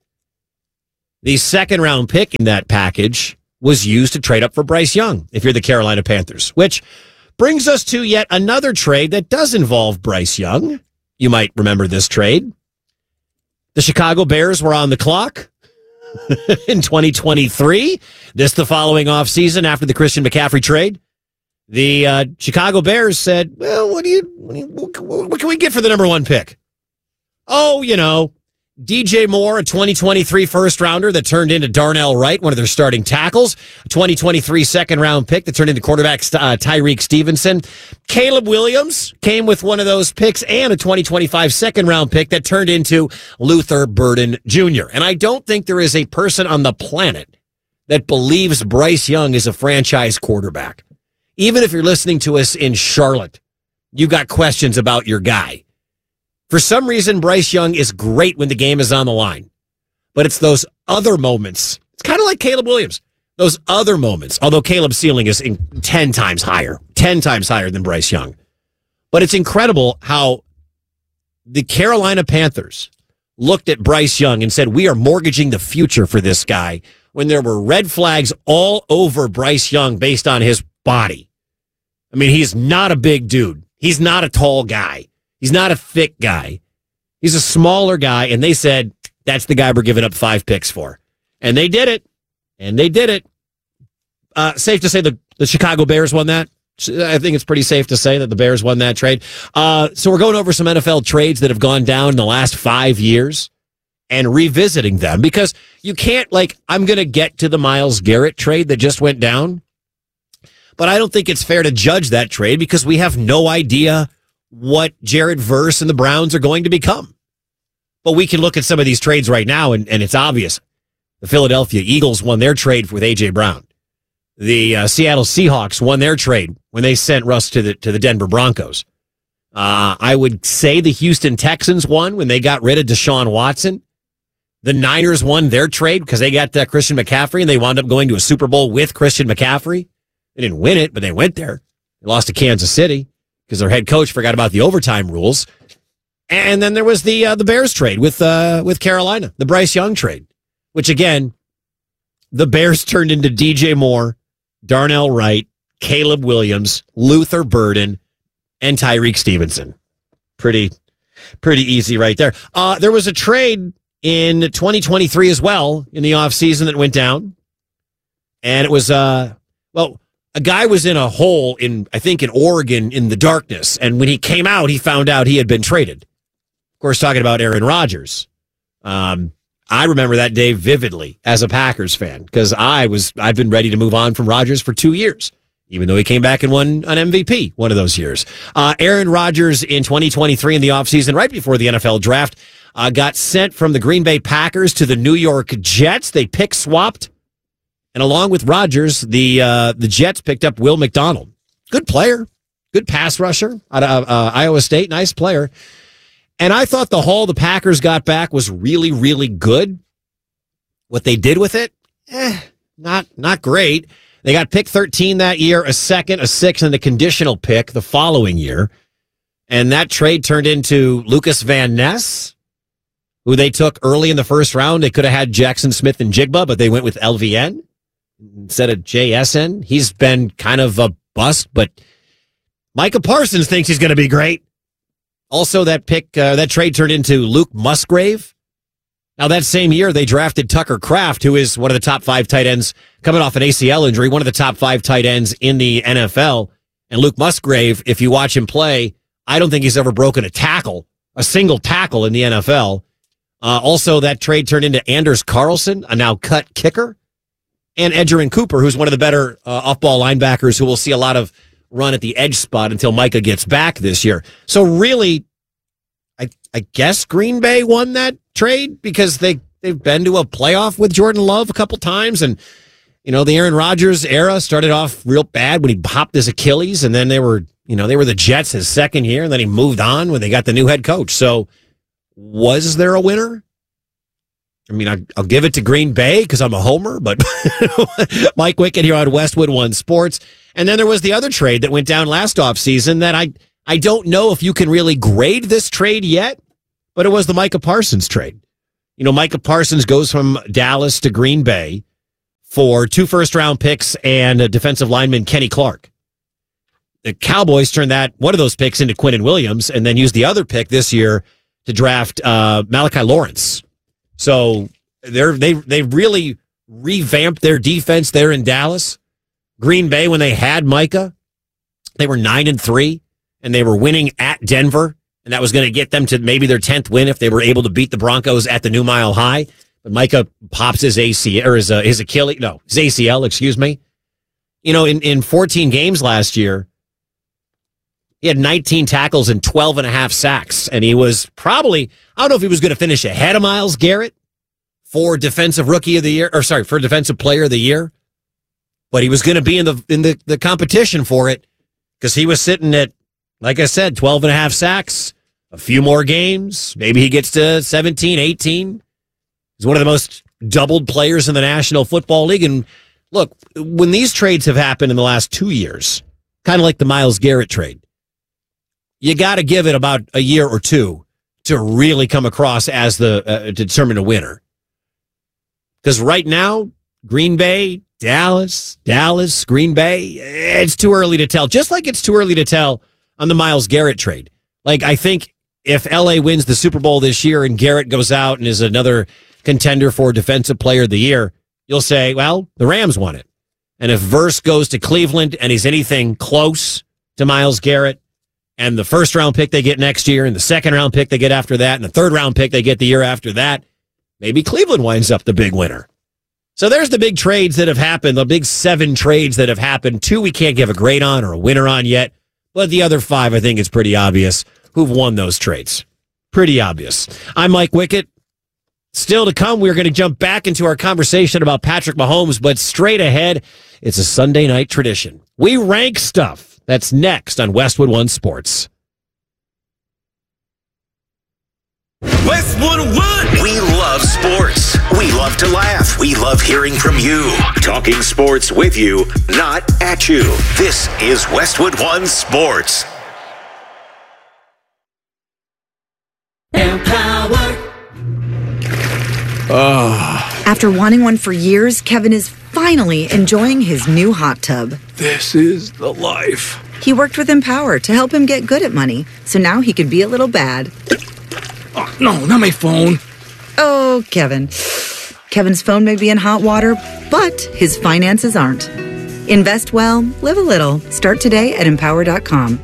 the second round pick in that package was used to trade up for Bryce Young, if you're the Carolina Panthers, which brings us to yet another trade that does involve Bryce Young. You might remember this trade. The Chicago Bears were on the clock in twenty twenty-three. This the following offseason after the Christian McCaffrey trade. The uh, Chicago Bears said, well, what do you, what do you, what can we get for the number one pick? Oh, you know, D J Moore, a twenty twenty-three first rounder that turned into Darnell Wright, one of their starting tackles. A twenty twenty-three second round pick that turned into quarterback uh, Tyreek Stevenson. Caleb Williams came with one of those picks and a twenty twenty-five second round pick that turned into Luther Burden Junior And I don't think there is a person on the planet that believes Bryce Young is a franchise quarterback. Even if you're listening to us in Charlotte, you've got questions about your guy. For some reason, Bryce Young is great when the game is on the line. But it's those other moments. It's kind of like Caleb Williams. Those other moments. Although Caleb's ceiling is in ten times higher. ten times higher than Bryce Young. But it's incredible how the Carolina Panthers looked at Bryce Young and said, we are mortgaging the future for this guy, when there were red flags all over Bryce Young based on his body. I mean, he's not a big dude. He's not a tall guy. He's not a thick guy. He's a smaller guy, and they said, that's the guy we're giving up five picks for. And they did it. And they did it. Uh, safe to say the, the Chicago Bears won that. I think it's pretty safe to say that the Bears won that trade. Uh, so we're going over some N F L trades that have gone down in the last five years. and revisiting them, because you can't, like, I'm going to get to the Myles Garrett trade that just went down, but I don't think it's fair to judge that trade because we have no idea what Jared Verse and the Browns are going to become. But we can look at some of these trades right now, and, and it's obvious. The Philadelphia Eagles won their trade with A J. Brown. The uh, Seattle Seahawks won their trade when they sent Russ to the to the Denver Broncos. Uh, I would say the Houston Texans won when they got rid of Deshaun Watson. The Niners won their trade because they got uh, Christian McCaffrey, and they wound up going to a Super Bowl with Christian McCaffrey. They didn't win it, but they went there. They lost to Kansas City because their head coach forgot about the overtime rules. And then there was the uh, the Bears trade with uh, with Carolina, the Bryce Young trade, which, again, the Bears turned into D J Moore, Darnell Wright, Caleb Williams, Luther Burden, and Tyreek Stevenson. Pretty, pretty easy right there. Uh, there was a trade in twenty twenty-three as well in the offseason that went down. And it was, uh, well, a guy was in a hole in, I think, in Oregon in the darkness. And when he came out, he found out he had been traded. Of course, talking about Aaron Rodgers. Um, I remember that day vividly as a Packers fan because I was, I've been ready to move on from Rodgers for two years, even though he came back and won an M V P one of those years. Uh, Aaron Rodgers in twenty twenty-three in the offseason, right before the N F L draft, uh, got sent from the Green Bay Packers to the New York Jets. They pick swapped. And along with Rodgers, the uh, the Jets picked up Will McDonald. Good player. Good pass rusher out of uh, Iowa State. Nice player. And I thought the haul the Packers got back was really, really good. What they did with it, eh, not not great. They got pick thirteen that year, a second, a sixth, and a conditional pick the following year. And that trade turned into Lucas Van Ness, who they took early in the first round. They could have had Jackson Smith and Jigba, but they went with L V N instead of J S N. He's been kind of a bust, but Micah Parsons thinks he's going to be great. Also, that pick, uh, that trade turned into Luke Musgrave. Now, that same year, they drafted Tucker Kraft, who is one of the top five tight ends coming off an A C L injury, one of the top five tight ends in the N F L. And Luke Musgrave, if you watch him play, I don't think he's ever broken a tackle, a single tackle in the N F L. Uh, also, that trade turned into Anders Carlson, a now cut kicker, and Edgerrin Cooper, who's one of the better uh, off-ball linebackers who will see a lot of run at the edge spot until Micah gets back this year. So really, I I guess Green Bay won that trade because they, they've been to a playoff with Jordan Love a couple times. And, you know, the Aaron Rodgers era started off real bad when he popped his Achilles, and then they were, you know, they were the Jets his second year, and then he moved on when they got the new head coach. So was there a winner? I mean, I, I'll give it to Green Bay because I'm a homer, but Mike Wickett here on Westwood One Sports. And then there was the other trade that went down last offseason that I, I don't know if you can really grade this trade yet, but it was the Micah Parsons trade. You know, Micah Parsons goes from Dallas to Green Bay for two first-round picks and a defensive lineman, Kenny Clark. The Cowboys turned that one of those picks into Quinnen Williams and then used the other pick this year to draft uh, Malachi Lawrence. So they're, they they really revamped their defense there in Dallas. Green Bay, when they had Micah, they were nine and three, and they were winning at Denver, and that was going to get them to maybe their tenth win if they were able to beat the Broncos at the New Mile High. But Micah pops his A C L or his uh, his Achilles, no, his A C L, excuse me. You know, in in fourteen games last year, he had nineteen tackles and twelve and a half sacks, and he was probably, I don't know if he was going to finish ahead of Myles Garrett for defensive rookie of the year, or sorry, for defensive player of the year, but he was going to be in the in the, the competition for it because he was sitting at, like I said, twelve and a half sacks, a few more games, maybe he gets to seventeen, eighteen. He's one of the most doubled players in the National Football League. And look, when these trades have happened in the last two years, kind of like the Myles Garrett trade, you got to give it about a year or two to really come across as the uh, to determine a winner. Because right now, Green Bay, Dallas, Dallas, Green Bay, it's too early to tell. Just like it's too early to tell on the Myles Garrett trade. Like, I think if L A wins the Super Bowl this year and Garrett goes out and is another contender for Defensive Player of the Year, you'll say, well, the Rams won it. And if Verse goes to Cleveland and he's anything close to Myles Garrett, and the first round pick they get next year, and the second round pick they get after that, and the third round pick they get the year after that, maybe Cleveland winds up the big winner. So there's the big trades that have happened, the big seven trades that have happened. Two we can't give a grade on or a winner on yet, but the other five, I think it's pretty obvious who've won those trades. Pretty obvious. I'm Mike Wickett. Still to come, we're going to jump back into our conversation about Patrick Mahomes, but straight ahead, it's a Sunday night tradition. We rank stuff. That's next on Westwood One Sports. Westwood One! We love sports. We love to laugh. We love hearing from you. Talking sports with you, not at you. This is Westwood One Sports. Empower. Oh. After wanting one for years, Kevin is finally enjoying his new hot tub. This is the life. He worked with Empower to help him get good at money, so now he could be a little bad. Oh, no, not my phone. Oh, Kevin. Kevin's phone may be in hot water, but his finances aren't. Invest well, live a little. Start today at empower dot com.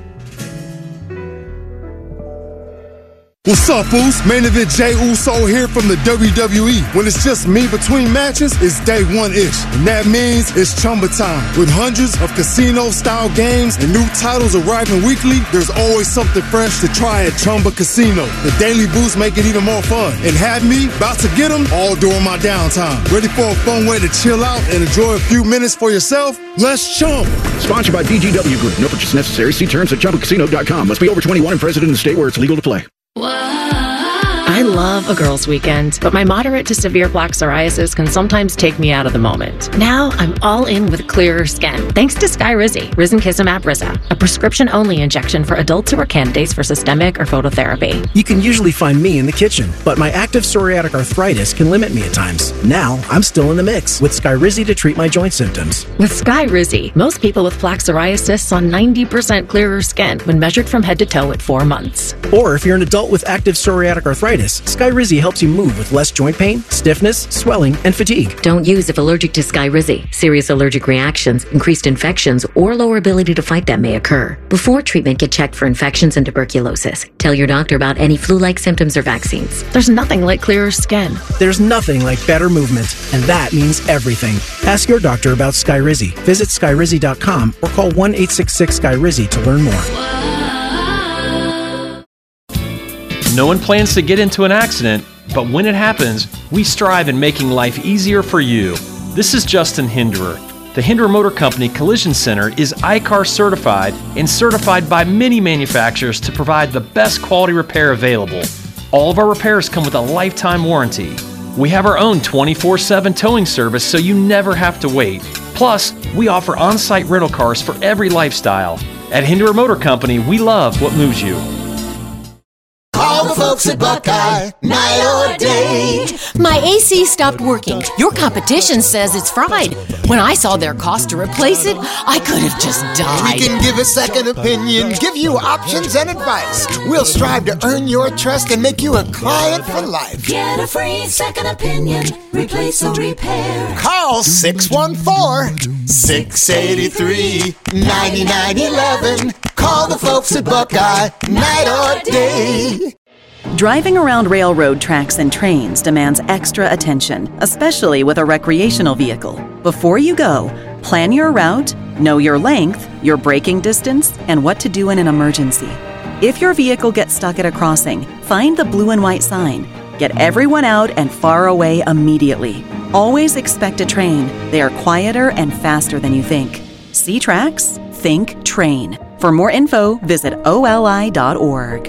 What's up, Foos? Main event Jey Uso here from the W W E. When it's just me between matches, it's day one-ish. And that means it's Chumba time. With hundreds of casino-style games and new titles arriving weekly, there's always something fresh to try at Chumba Casino. The daily boosts make it even more fun. And have me about to get them all during my downtime. Ready for a fun way to chill out and enjoy a few minutes for yourself? Let's Chumba. Sponsored by B G W Group. No purchase necessary. See terms at chumba casino dot com. Must be over twenty-one and present in the state where it's legal to play. I love a girls' weekend, but my moderate to severe plaque psoriasis can sometimes take me out of the moment. Now I'm all in with clearer skin, thanks to Skyrizi, Risankizumab Riza, a prescription-only injection for adults who are candidates for systemic or phototherapy. You can usually find me in the kitchen, but my active psoriatic arthritis can limit me at times. Now I'm still in the mix with Skyrizi to treat my joint symptoms. With Skyrizi, most people with plaque psoriasis saw ninety percent clearer skin when measured from head to toe at four months. Or if you're an adult with active psoriatic arthritis, Skyrizi helps you move with less joint pain, stiffness, swelling, and fatigue. Don't use if allergic to Skyrizi. Serious allergic reactions, increased infections, or lower ability to fight them may occur. Before treatment, get checked for infections and tuberculosis. Tell your doctor about any flu-like symptoms or vaccines. There's nothing like clearer skin. There's nothing like better movement, and that means everything. Ask your doctor about Skyrizi. Visit skyrizi dot com or call one eight six six Skyrizi to learn more. No one plans to get into an accident, but when it happens, we strive in making life easier for you. This is Justin Hinderer. The Hinderer Motor Company Collision Center is I C A R certified and certified by many manufacturers to provide the best quality repair available. All of our repairs come with a lifetime warranty. We have our own twenty-four seven towing service so you never have to wait. Plus, we offer on-site rental cars for every lifestyle. At Hinderer Motor Company, we love what moves you. Call the folks at Buckeye, night or day. My A C stopped working. Your competition says it's fried. When I saw their cost to replace it, I could have just died. We can give a second opinion, give you options and advice. We'll strive to earn your trust and make you a client for life. Get a free second opinion. Replace or repair. Call six one four, six eight three, nine nine one one. Call the folks at Buckeye, night or day. Driving around railroad tracks and trains demands extra attention, especially with a recreational vehicle. Before you go, plan your route, know your length, your braking distance, and what to do in an emergency. If your vehicle gets stuck at a crossing, find the blue and white sign. Get everyone out and far away immediately. Always expect a train. They are quieter and faster than you think. See tracks? Think train. For more info, visit O L I dot org.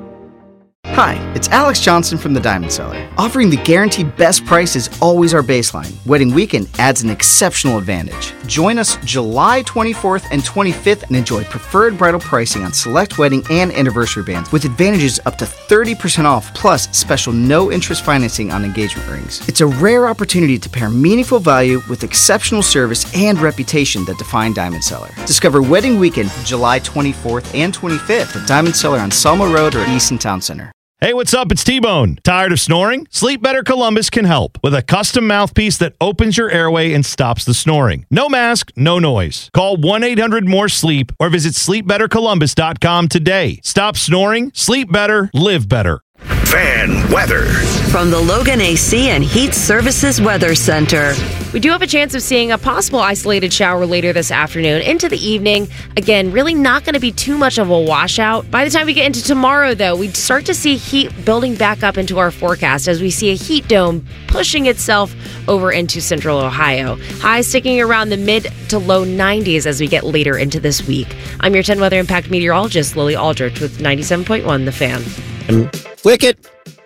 Hi, it's Alex Johnson from The Diamond Cellar. Offering the guaranteed best price is always our baseline. Wedding Weekend adds an exceptional advantage. Join us July twenty-fourth and twenty-fifth and enjoy preferred bridal pricing on select wedding and anniversary bands with advantages up to thirty percent off plus special no-interest financing on engagement rings. It's a rare opportunity to pair meaningful value with exceptional service and reputation that define Diamond Cellar. Discover Wedding Weekend July twenty-fourth and twenty-fifth at Diamond Cellar on Selma Road or Easton Town Center. Hey, what's up? It's T-Bone. Tired of snoring? Sleep Better Columbus can help with a custom mouthpiece that opens your airway and stops the snoring. No mask, no noise. Call one eight hundred more sleep or visit sleep better columbus dot com today. Stop snoring, sleep better, live better. Fan weather. From the Logan A C and Heat Services Weather Center. We do have a chance of seeing a possible isolated shower later this afternoon into the evening. Again, really not going to be too much of a washout. By the time we get into tomorrow, though, we start to see heat building back up into our forecast as we see a heat dome pushing itself over into central Ohio. Highs sticking around the mid to low nineties as we get later into this week. I'm your ten Weather Impact meteorologist, Lily Aldrich, with ninety-seven point one The Fan. And Wicket,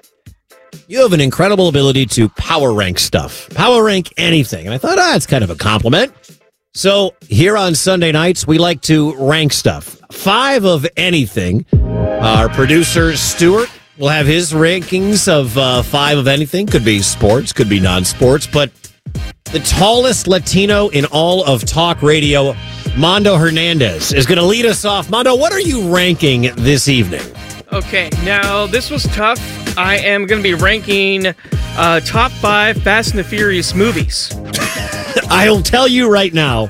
you have an incredible ability to power rank stuff. Power rank anything. And I thought, ah, it's kind of a compliment. So here on Sunday nights, we like to rank stuff. Five of anything. Our producer, Stuart, will have his rankings of uh, five of anything. Could be sports, could be non-sports. But the tallest Latino in all of talk radio, Mondo Hernandez, is going to lead us off. Mondo, what are you ranking this evening? Okay, now this was tough. I am going to be ranking uh, top five Fast and the Furious movies. I'll tell you right now,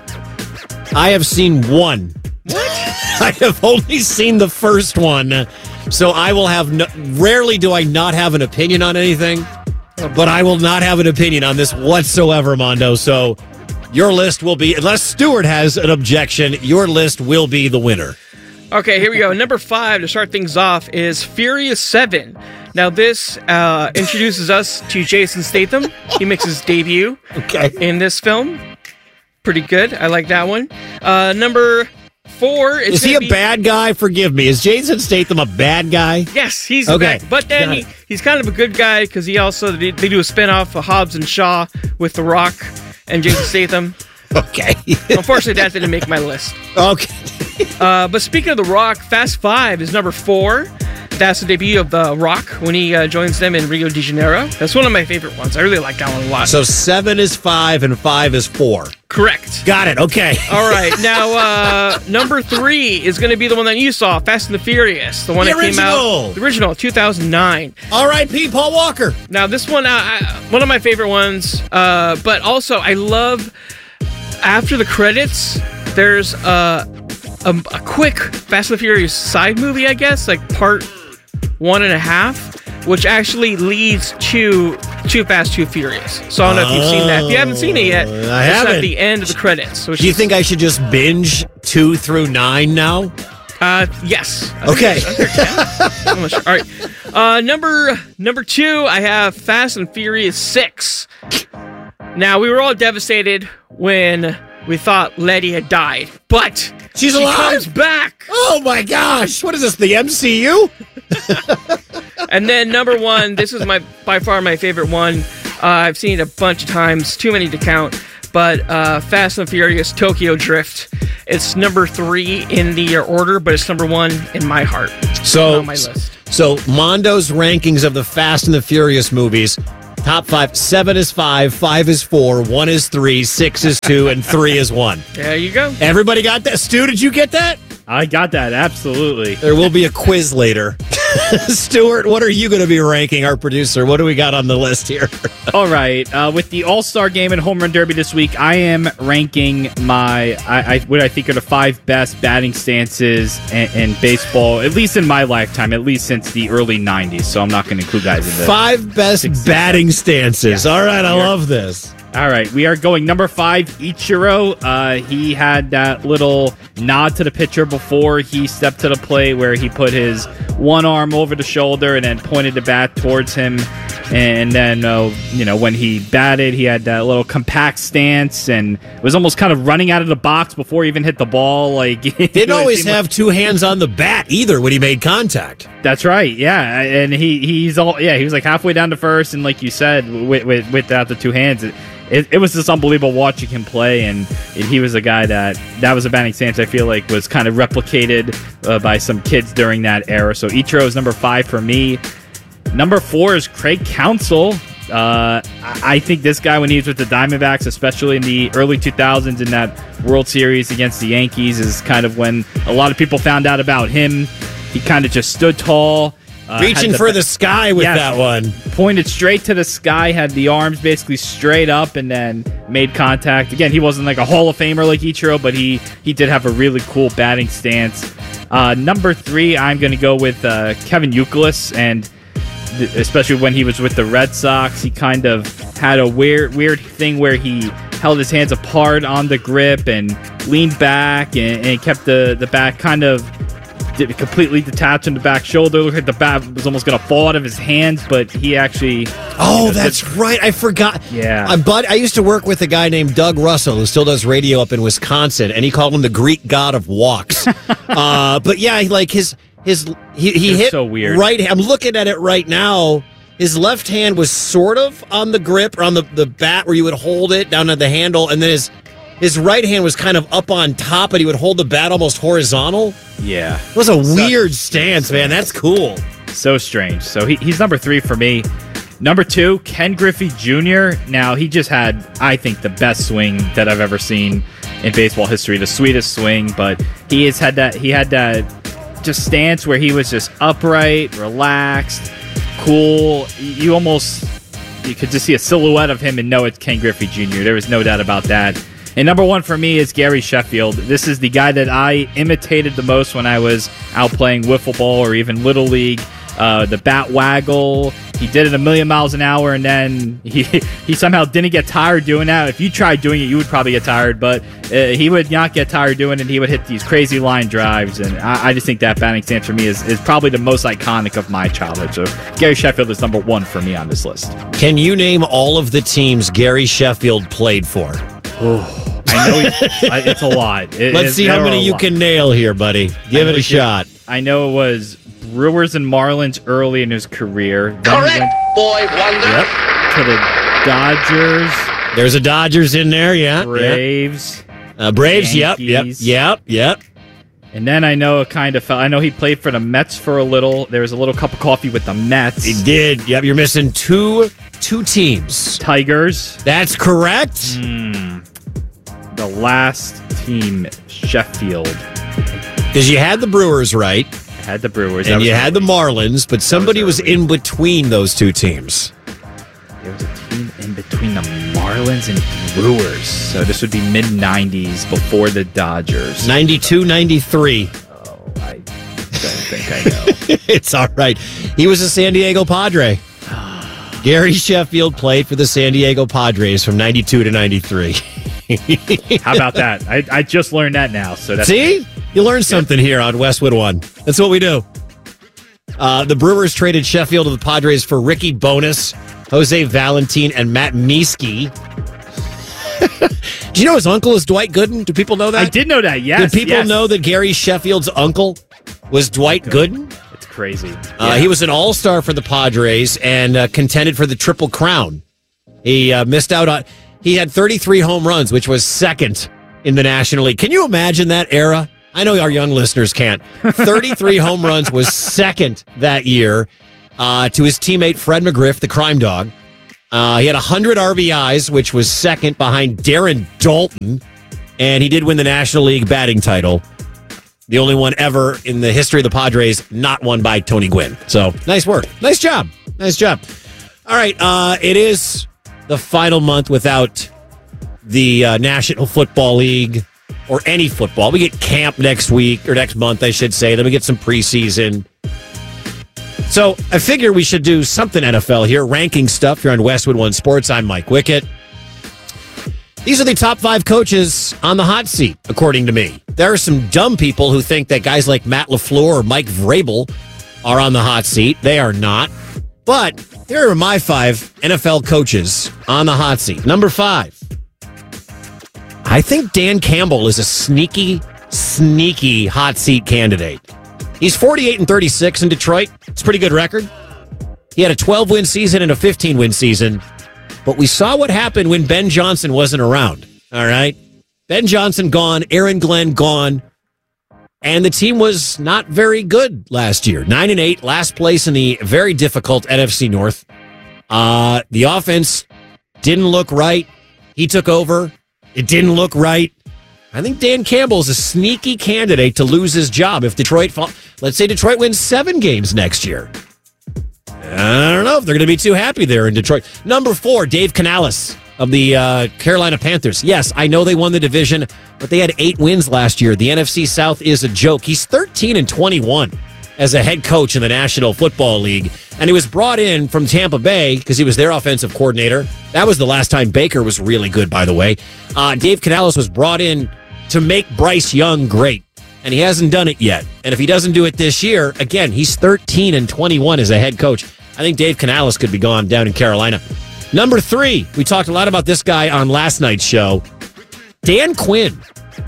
I have seen one. What? I have only seen the first one, so I will have no, rarely do I not have an opinion on anything, but I will not have an opinion on this whatsoever, Mondo. So your list will be, unless Stuart has an objection, your list will be the winner. Okay, here we go. Number five to start things off is Furious seven. Now, this uh, introduces us to Jason Statham. He makes his debut okay. in this film. Pretty good. I like that one. Uh, number four is. Is he a be- bad guy? Forgive me. Is Jason Statham a bad guy? Yes, he's okay. bad. But then he, he's kind of a good guy because he also they, they do a spinoff of Hobbs and Shaw with The Rock and Jason Statham. Okay. Unfortunately, that didn't make my list. Okay. uh, but speaking of The Rock, Fast Five is number four. That's the debut of The Rock when he uh, joins them in Rio de Janeiro. That's one of my favorite ones. I really like that one a lot. So seven is five and five is four. Correct. Got it. Okay. All right. Now, uh, number three is going to be the one that you saw, Fast and the Furious. The one the that original. came out. The original, two thousand nine. R I P Paul Walker. Now, this one, uh, I, one of my favorite ones. Uh, but also, I love, after the credits, there's uh, a, a quick Fast and the Furious side movie, I guess, like part one and a half, which actually leads to Too Fast, Too Furious. So I don't know if you've seen that. If you haven't seen it yet, I it's haven't. at the end of the credits. Do you think I should just binge two through nine now? Uh, yes. I okay. I'm not sure. All right. Uh, number number two, I have Fast and Furious six. Now, we were all devastated when we thought Letty had died, but she's she alive. comes back. Oh my gosh! What is this? The M C U? And then number one, this is my by far my favorite one. Uh, I've seen it a bunch of times, too many to count. But uh, Fast and Furious Tokyo Drift. It's number three in the order, but it's number one in my heart. So, on my list. So Mondo's rankings of the Fast and the Furious movies. Top five. Seven is five, five is four, one is three, six is two, and three is one. There you go. Everybody got that? Stu, did you get that? I got that, absolutely. There will be a quiz later. Stuart, what are you going to be ranking, our producer? What do we got on the list here? All right. Uh, with the All-Star Game and Home Run Derby this week, I am ranking my, I, I what I think are the five best batting stances in, in baseball, at least in my lifetime, at least since the early nineties. So I'm not going to include guys in the Five best six, batting stances. Yeah. All right, I love this. All right, we are going number five, Ichiro. Uh, he had that little nod to the pitcher before he stepped to the plate where he put his one arm over the shoulder and then pointed the bat towards him. And then, uh, you know, when he batted, he had that little compact stance and was almost kind of running out of the box before he even hit the ball. Like didn't always have like, two hands on the bat either when he made contact. That's right, yeah. And he he's all yeah. He was like halfway down to first, and like you said, with, with, without the two hands. It, It, it was just unbelievable watching him play, and, and he was a guy that that was a batting stance I feel like was kind of replicated uh, by some kids during that era. So Ichiro is number five for me. Number four is Craig Counsell. Uh, I think this guy, when he was with the Diamondbacks, especially in the early two thousands in that World Series against the Yankees, is kind of when a lot of people found out about him. He kind of just stood tall. Uh, Reaching the, for the sky with yes, that one. Pointed straight to the sky, had the arms basically straight up, and then made contact. Again, he wasn't like a Hall of Famer like Ichiro, but he, he did have a really cool batting stance. Uh, number three, I'm going to go with uh, Kevin Youkilis. And especially when he was with the Red Sox. He kind of had a weird, weird thing where he held his hands apart on the grip and leaned back and, and kept the, the bat kind of completely detached on the back shoulder. Looked like the bat was almost going to fall out of his hands, but he actually... Oh, you know, that's did, right. I forgot. Yeah. Uh, but I used to work with a guy named Doug Russell, who still does radio up in Wisconsin, and he called him the Greek god of walks. uh, but yeah, like his... his he, he hit so weird. Right. I'm looking at it right now. His left hand was sort of on the grip, or on the, the bat where you would hold it down at the handle, and then his... His right hand was kind of up on top, and he would hold the bat almost horizontal. Yeah. It was a weird stance, man. That's cool. So strange. So he, he's number three for me. Number two, Ken Griffey Junior Now, he just had, I think, the best swing that I've ever seen in baseball history. The sweetest swing, but he has had that, he had that just stance where he was just upright, relaxed, cool. You almost, you could just see a silhouette of him and know it's Ken Griffey Junior There was no doubt about that. And number one for me is Gary Sheffield. This is the guy that I imitated the most when I was out playing wiffle ball or even Little League. Uh, the bat waggle. He did it a million miles an hour, and then he he somehow didn't get tired doing that. If you tried doing it, you would probably get tired, but uh, he would not get tired doing it, and he would hit these crazy line drives. And I, I just think that batting stance for me is, is probably the most iconic of my childhood. So Gary Sheffield is number one for me on this list. Can you name all of the teams Gary Sheffield played for? Oh, I know he, it's a lot. It, Let's see how many you lot. can nail here, buddy. Give it a shot. I know it was Brewers and Marlins early in his career. Then Correct, went, boy wonder. Yep, to the Dodgers. There's a Dodgers in there, yeah. Braves. Uh, Braves, yep, yep, Yankees. yep, yep. And then I know it kind of fell. I know he played for the Mets for a little. There was a little cup of coffee with the Mets. He did. Yep, you're missing two two teams. Tigers. That's correct. Mm. The last team, Sheffield. Because you had the Brewers right. I had the Brewers. And you had the Marlins, but somebody was, was in between those two teams. There was a team in between the Marlins and Brewers. So this would be mid nineties before the Dodgers. ninety-two, ninety-three. Oh, I don't think I know. It's all right. He was a San Diego Padre. Gary Sheffield played for the San Diego Padres from ninety-two to ninety-three. How about that? I, I just learned that now. So that's See? great. You learned something here on Westwood One. That's what we do. Uh, the Brewers traded Sheffield to the Padres for Ricky Bonas, Jose Valentin, and Matt Mieske. Do you know his uncle is Dwight Gooden? Do people know that? I did know that, yes. Did people yes. know that Gary Sheffield's uncle was Dwight Gooden? It's crazy. Yeah. Uh, he was an all-star for the Padres and uh, contended for the Triple Crown. He uh, missed out on... He had thirty-three home runs, which was second in the National League. Can you imagine that era? I know our young listeners can't. thirty-three home runs was second that year uh, to his teammate Fred McGriff, the crime dog. Uh, he had one hundred R B Is, which was second behind Darren Dalton, and he did win the National League batting title. The only one ever in the history of the Padres not won by Tony Gwynn. So, nice work. Nice job. Nice job. All right, uh, it is the final month without the uh, National Football League or any football. We get camp next week, or next month, I should say. Then we get some preseason. So I figure we should do something N F L here, ranking stuff here on Westwood One Sports. I'm Mike Wickett. These are the top five coaches on the hot seat, according to me. There are some dumb people who think that guys like Matt LaFleur or Mike Vrabel are on the hot seat. They are not. But here are my five N F L coaches on the hot seat. Number five. I think Dan Campbell is a sneaky, sneaky hot seat candidate. He's forty-eight and thirty-six in Detroit. It's a pretty good record. He had a twelve-win season and a fifteen-win season. But we saw what happened when Ben Johnson wasn't around. All right? Ben Johnson gone, Aaron Glenn gone, and the team was not very good last year. Nine and eight, last place in the very difficult N F C North. Uh, the offense didn't look right. He took over. It didn't look right. I think Dan Campbell is a sneaky candidate to lose his job if Detroit, fall, let's say Detroit wins seven games next year. I don't know if they're going to be too happy there in Detroit. Number four, Dave Canales of the uh, Carolina Panthers. Yes, I know they won the division, but they had eight wins last year. The N F C South is a joke. He's thirteen and twenty-one. as a head coach in the National Football League. And he was brought in from Tampa Bay because he was their offensive coordinator. That was the last time Baker was really good, by the way. Uh, Dave Canales was brought in to make Bryce Young great, and he hasn't done it yet. And if he doesn't do it this year, again, he's thirteen and twenty-one as a head coach. I think Dave Canales could be gone down in Carolina. Number three, we talked a lot about this guy on last night's show, Dan Quinn.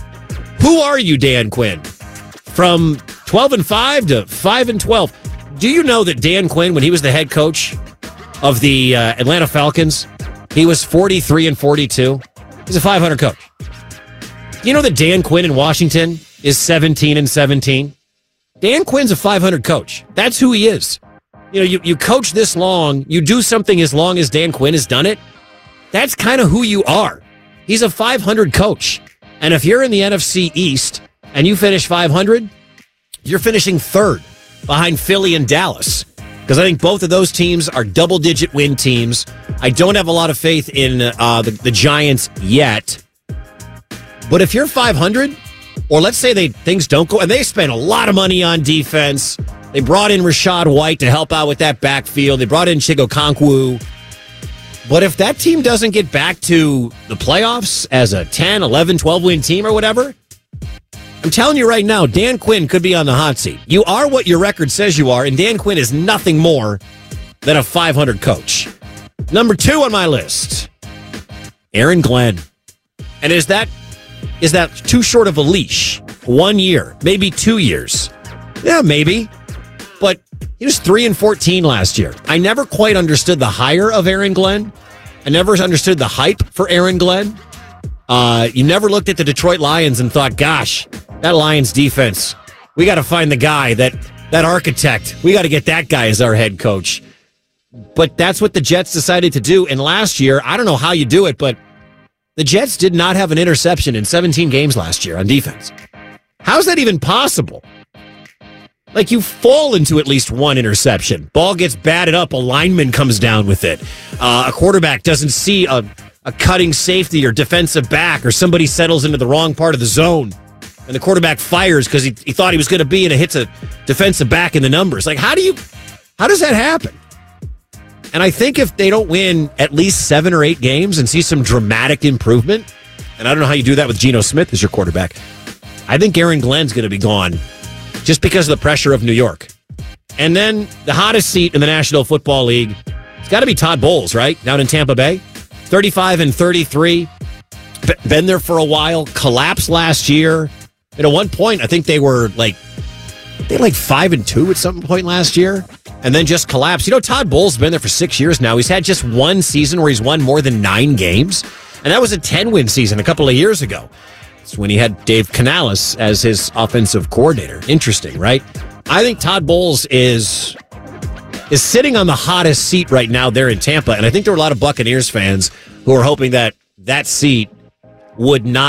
Who are you, Dan Quinn? From twelve and five to five and twelve. Do you know that Dan Quinn, when he was the head coach of the uh, Atlanta Falcons, he was forty-three and forty-two? He's a five hundred coach. Do you know that Dan Quinn in Washington is seventeen and seventeen? Dan Quinn's a five hundred coach. That's who he is. You know, you, you coach this long, you do something as long as Dan Quinn has done it. That's kind of who you are. He's a five hundred coach. And if you're in the N F C East and you finish five hundred, you're finishing third behind Philly and Dallas. Because I think both of those teams are double-digit win teams. I don't have a lot of faith in uh, the, the Giants yet. But if you're five hundred, or let's say they things don't go, and they spent a lot of money on defense. They brought in Rashad White to help out with that backfield. They brought in Chigokonkwo. But if that team doesn't get back to the playoffs as a ten, eleven, twelve-win team or whatever, I'm telling you right now, Dan Quinn could be on the hot seat. You are what your record says you are, and Dan Quinn is nothing more than a five hundred coach. Number two on my list, Aaron Glenn. And is that is that too short of a leash? One year, maybe two years. Yeah, maybe. But he was three and fourteen last year. I never quite understood the hire of Aaron Glenn. I never understood the hype for Aaron Glenn. Uh, you never looked at the Detroit Lions and thought, gosh, that Lions defense, we got to find the guy, that that architect. We got to get that guy as our head coach. But that's what the Jets decided to do. And last year, I don't know how you do it, but the Jets did not have an interception in seventeen games last year on defense. How's that even possible? Like, you fall into at least one interception. Ball gets batted up, a lineman comes down with it. Uh, a quarterback doesn't see a, a cutting safety or defensive back, or somebody settles into the wrong part of the zone, and the quarterback fires because he, he thought he was going to be, and it hits a defensive back in the numbers. Like, how do you, how does that happen? And I think if they don't win at least seven or eight games and see some dramatic improvement, and I don't know how you do that with Geno Smith as your quarterback, I think Aaron Glenn's going to be gone just because of the pressure of New York. And then the hottest seat in the National Football League, it's got to be Todd Bowles, right? Down in Tampa Bay. thirty-five and thirty-three. Been there for a while. Collapsed last year. At one point, I think they were like, they were like five and two at some point last year, and then just collapsed. You know, Todd Bowles has been there for six years now. He's had just one season where he's won more than nine games, and that was a ten-win season a couple of years ago. It's when he had Dave Canales as his offensive coordinator. Interesting, right? I think Todd Bowles is is sitting on the hottest seat right now there in Tampa, and I think there were a lot of Buccaneers fans who are hoping that that seat would not